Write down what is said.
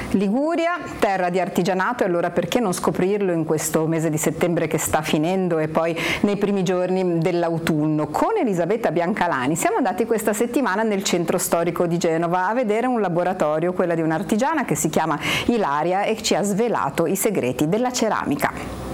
Liguria, terra di artigianato, e allora perché non scoprirlo in questo mese di settembre che sta finendo e poi nei primi giorni dell'autunno? Con Elisabetta Biancalani siamo andati questa settimana nel centro storico di Genova a vedere un laboratorio, quella di un'artigiana che si chiama Ilaria e ci ha svelato i segreti della ceramica.